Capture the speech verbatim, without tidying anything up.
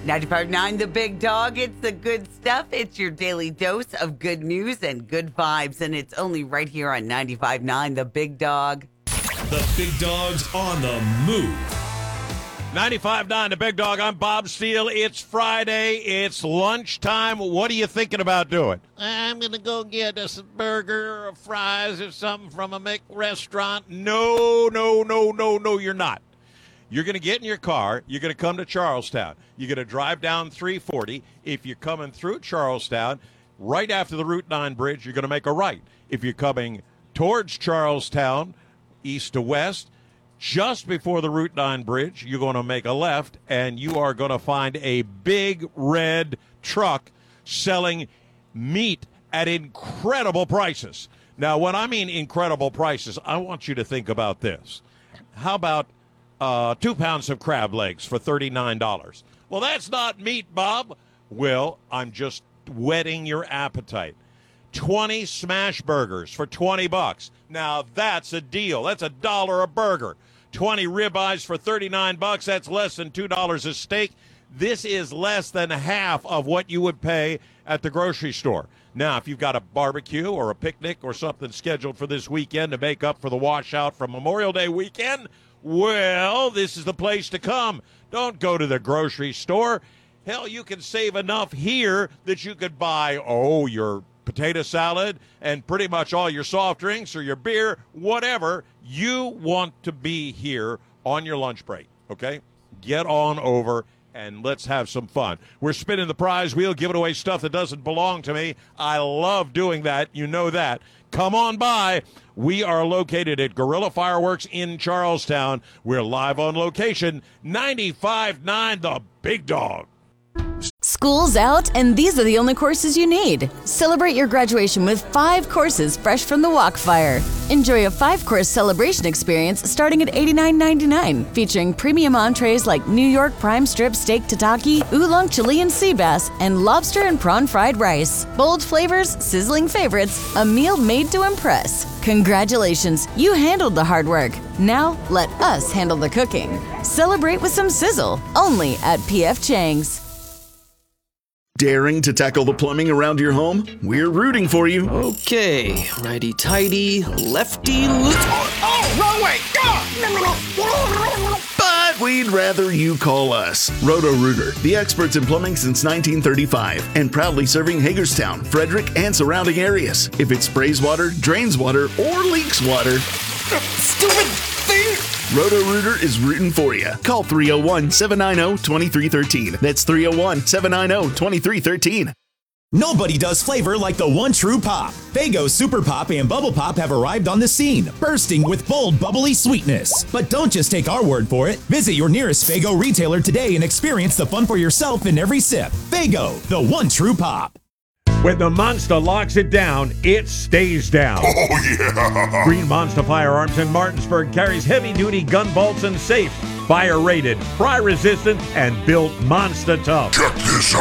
ninety-five point nine The Big Dog. It's the good stuff. It's your daily dose of good news and good vibes. And it's only right here on ninety-five point nine The Big Dog. The Big Dog's on the move. ninety-five point nine The Big Dog. I'm Bob Steele. It's Friday. It's lunchtime. What are you thinking about doing? I'm going to go get us a burger or fries or something from a Mick restaurant. No, no, no, no, no, you're not. You're going to get in your car. You're going to come to Charlestown. You're going to drive down three forty. If you're coming through Charlestown, right after the Route nine bridge, you're going to make a right. If you're coming towards Charlestown, east to west, just before the Route nine bridge, you're going to make a left, and you are going to find a big red truck selling meat at incredible prices. Now, when I mean incredible prices, I want you to think about this. How about uh, two pounds of crab legs for thirty-nine dollars? Well, that's not meat, Bob. Well, I'm just whetting your appetite. twenty smash burgers for twenty bucks. Now, that's a deal. That's a dollar a burger. twenty ribeyes for thirty-nine bucks. That's less than two dollars a steak. This is less than half of what you would pay at the grocery store. Now, if you've got a barbecue or a picnic or something scheduled for this weekend to make up for the washout from Memorial Day weekend, well, this is the place to come. Don't go to the grocery store. Hell, you can save enough here that you could buy, oh, your potato salad and pretty much all your soft drinks or your beer, whatever. You want to be here on your lunch break, okay? Get on over and let's have some fun. We're spinning the prize wheel, giving away stuff that doesn't belong to me. I love doing that. You know that. Come on by. We are located at Guerrilla Fireworks in Charlestown. We're live on location. ninety-five point nine The Big Dog. School's out, and these are the only courses you need. Celebrate your graduation with five courses fresh from the Walkfire. Enjoy a five-course celebration experience starting at eighty-nine ninety-nine, featuring premium entrees like New York prime strip steak tataki, oolong Chilean sea bass, and lobster and prawn fried rice. Bold flavors, sizzling favorites, a meal made to impress. Congratulations, you handled the hard work. Now, let us handle the cooking. Celebrate with some sizzle, only at P F Chang's. Daring to tackle the plumbing around your home? We're rooting for you. Okay, righty-tighty, lefty loop. Oh, oh, wrong way! Ah! But we'd rather you call us. Roto-Rooter, the experts in plumbing since nineteen thirty-five, and proudly serving Hagerstown, Frederick, and surrounding areas. If it sprays water, drains water, or leaks water, stupid thing! Roto-Rooter is rooting for you. Call three oh one, seven nine oh, two three one three. That's three oh one, seven nine oh, two three one three. Nobody does flavor like the one true pop. Faygo Super Pop and Bubble Pop have arrived on the scene, bursting with bold, bubbly sweetness. But don't just take our word for it. Visit your nearest Faygo retailer today and experience the fun for yourself in every sip. Faygo, the one true pop. When the Monster locks it down, it stays down. Oh, yeah! Green Monster Firearms in Martinsburg carries heavy-duty gun bolts and safes, fire-rated, fry-resistant, and built monster tough. Check this out.